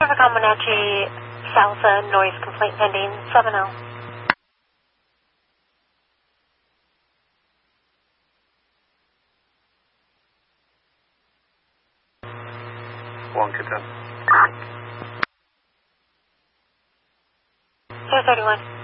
Evercom Wenatchee, South noise complaint pending, 7-0. One to 10. 031.